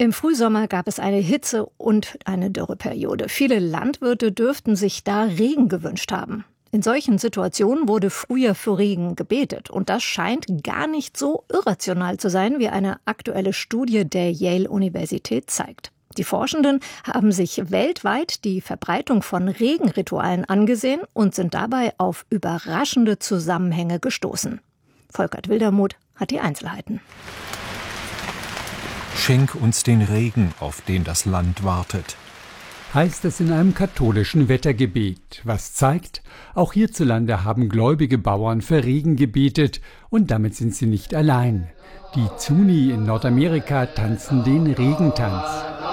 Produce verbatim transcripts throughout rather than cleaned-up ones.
Im Frühsommer gab es eine Hitze- und eine Dürreperiode. Viele Landwirte dürften sich da Regen gewünscht haben. In solchen Situationen wurde früher für Regen gebetet. Und das scheint gar nicht so irrational zu sein, wie eine aktuelle Studie der Yale-Universität zeigt. Die Forschenden haben sich weltweit die Verbreitung von Regenritualen angesehen und sind dabei auf überraschende Zusammenhänge gestoßen. Volkert Wildermuth hat die Einzelheiten. Schenk uns den Regen, auf den das Land wartet, heißt es in einem katholischen Wettergebet, was zeigt, auch hierzulande haben gläubige Bauern für Regen gebetet und damit sind sie nicht allein. Die Zuni in Nordamerika tanzen den Regentanz.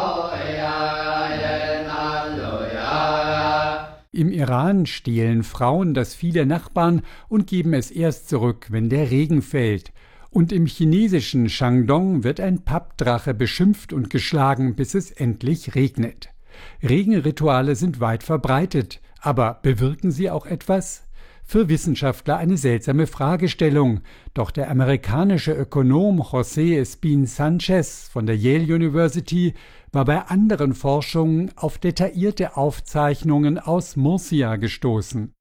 Im Iran stehlen Frauen das Vieh der Nachbarn und geben es erst zurück, wenn der Regen fällt. Und im chinesischen Shandong wird ein Pappdrache beschimpft und geschlagen, bis es endlich regnet. Regenrituale sind weit verbreitet, aber bewirken sie auch etwas? Für Wissenschaftler eine seltsame Fragestellung. Doch der amerikanische Ökonom José Espín Sánchez von der Yale University war bei anderen Forschungen auf detaillierte Aufzeichnungen aus Murcia gestoßen.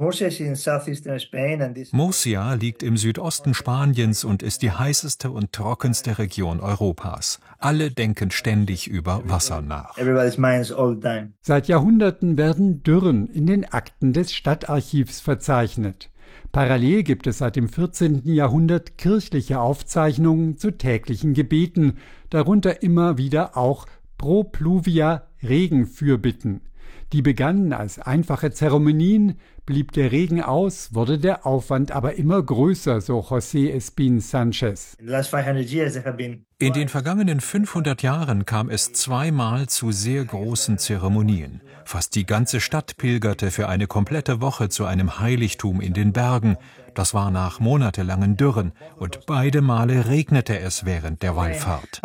Murcia liegt im Südosten Spaniens und ist die heißeste und trockenste Region Europas. Alle denken ständig über Wasser nach. Seit Jahrhunderten werden Dürren in den Akten des Stadtarchivs verzeichnet. Parallel gibt es seit dem vierzehnten Jahrhundert kirchliche Aufzeichnungen zu täglichen Gebeten, darunter immer wieder auch Pro Pluvia Regenfürbitten. Die begannen als einfache Zeremonien, blieb der Regen aus, wurde der Aufwand aber immer größer, so José Espín Sánchez. In den vergangenen fünfhundert Jahren kam es zweimal zu sehr großen Zeremonien. Fast die ganze Stadt pilgerte für eine komplette Woche zu einem Heiligtum in den Bergen. Das war nach monatelangen Dürren und beide Male regnete es während der Wallfahrt.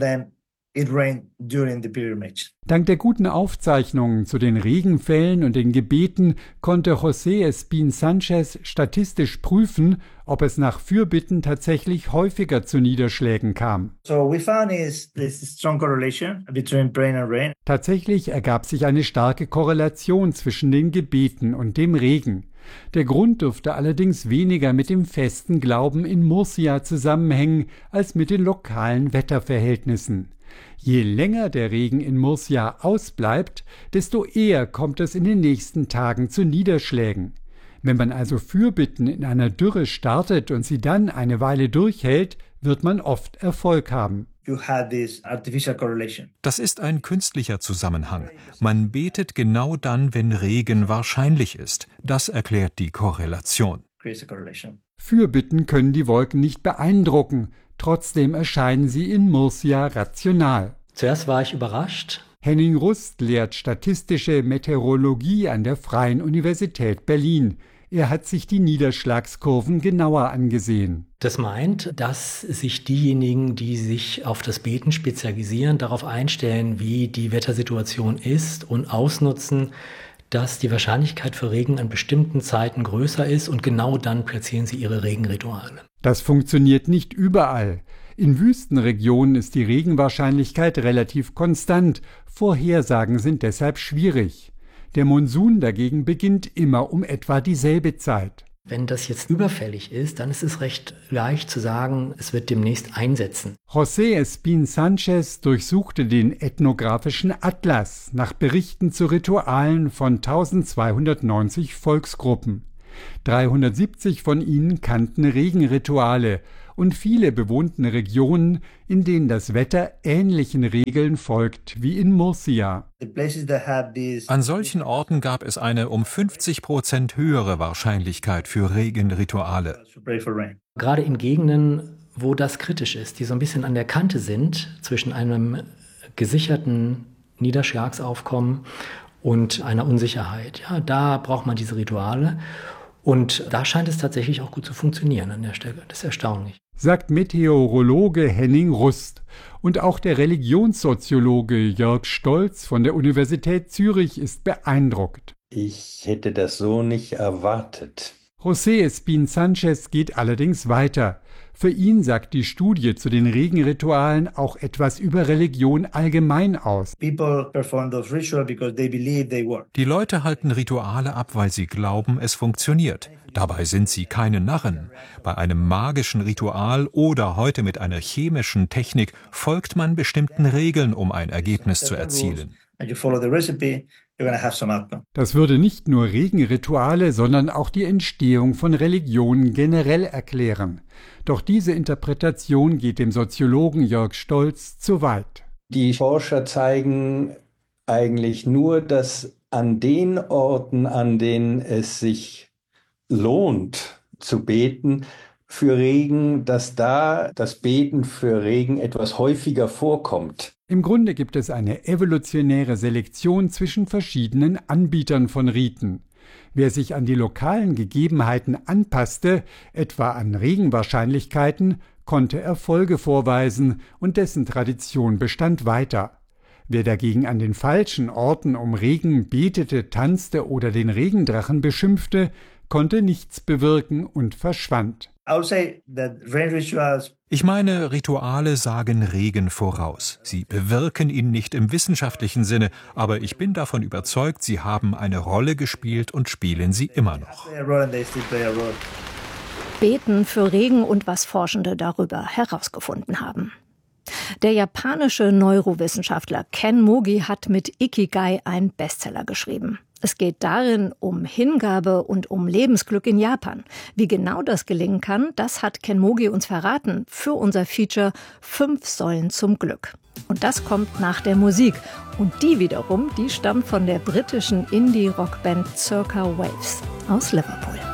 Dank der guten Aufzeichnungen zu den Regenfällen und den Gebeten konnte José Espín Sánchez statistisch prüfen, ob es nach Fürbitten tatsächlich häufiger zu Niederschlägen kam. Tatsächlich ergab sich eine starke Korrelation zwischen den Gebeten und dem Regen. Der Grund dürfte allerdings weniger mit dem festen Glauben in Murcia zusammenhängen, als mit den lokalen Wetterverhältnissen. Je länger der Regen in Murcia ausbleibt, desto eher kommt es in den nächsten Tagen zu Niederschlägen. Wenn man also Fürbitten in einer Dürre startet und sie dann eine Weile durchhält, wird man oft Erfolg haben. Das ist ein künstlicher Zusammenhang. Man betet genau dann, wenn Regen wahrscheinlich ist. Das erklärt die Korrelation. Fürbitten können die Wolken nicht beeindrucken. Trotzdem erscheinen sie in Murcia rational. Zuerst war ich überrascht. Henning Rust lehrt statistische Meteorologie an der Freien Universität Berlin. Er hat sich die Niederschlagskurven genauer angesehen. Das meint, dass sich diejenigen, die sich auf das Beten spezialisieren, darauf einstellen, wie die Wettersituation ist und ausnutzen, dass die Wahrscheinlichkeit für Regen an bestimmten Zeiten größer ist und genau dann platzieren sie ihre Regenrituale. Das funktioniert nicht überall. In Wüstenregionen ist die Regenwahrscheinlichkeit relativ konstant. Vorhersagen sind deshalb schwierig. Der Monsun dagegen beginnt immer um etwa dieselbe Zeit. Wenn das jetzt überfällig ist, dann ist es recht leicht zu sagen, es wird demnächst einsetzen. José Espín Sánchez durchsuchte den ethnografischen Atlas nach Berichten zu Ritualen von eintausendzweihundertneunzig Volksgruppen. dreihundertsiebzig von ihnen kannten Regenrituale und viele bewohnten Regionen, in denen das Wetter ähnlichen Regeln folgt wie in Murcia. An solchen Orten gab es eine um fünfzig Prozent höhere Wahrscheinlichkeit für Regenrituale. Gerade in Gegenden, wo das kritisch ist, die so ein bisschen an der Kante sind zwischen einem gesicherten Niederschlagsaufkommen und einer Unsicherheit. Ja, da braucht man diese Rituale. Und da scheint es tatsächlich auch gut zu funktionieren an der Stelle. Das ist erstaunlich. Sagt Meteorologe Henning Rust. Und auch der Religionssoziologe Jörg Stolz von der Universität Zürich ist beeindruckt. Ich hätte das so nicht erwartet. José Espín Sánchez geht allerdings weiter. Für ihn sagt die Studie zu den Regenritualen auch etwas über Religion allgemein aus. Die Leute halten Rituale ab, weil sie glauben, es funktioniert. Dabei sind sie keine Narren. Bei einem magischen Ritual oder heute mit einer chemischen Technik folgt man bestimmten Regeln, um ein Ergebnis zu erzielen. Das würde nicht nur Regenrituale, sondern auch die Entstehung von Religionen generell erklären. Doch diese Interpretation geht dem Soziologen Jörg Stolz zu weit. Die Forscher zeigen eigentlich nur, dass an den Orten, an denen es sich lohnt zu beten für Regen, dass da das Beten für Regen etwas häufiger vorkommt. Im Grunde gibt es eine evolutionäre Selektion zwischen verschiedenen Anbietern von Riten. Wer sich an die lokalen Gegebenheiten anpasste, etwa an Regenwahrscheinlichkeiten, konnte Erfolge vorweisen und dessen Tradition bestand weiter. Wer dagegen an den falschen Orten um Regen betete, tanzte oder den Regendrachen beschimpfte, konnte nichts bewirken und verschwand. Ich meine, Rituale sagen Regen voraus. Sie bewirken ihn nicht im wissenschaftlichen Sinne, aber ich bin davon überzeugt, sie haben eine Rolle gespielt und spielen sie immer noch. Beten für Regen und was Forschende darüber herausgefunden haben. Der japanische Neurowissenschaftler Ken Mogi hat mit Ikigai einen Bestseller geschrieben. Es geht darin um Hingabe und um Lebensglück in Japan. Wie genau das gelingen kann, das hat Ken Mogi uns verraten für unser Feature Fünf Säulen zum Glück. Und das kommt nach der Musik. Und die wiederum, die stammt von der britischen Indie-Rockband Circa Waves aus Liverpool.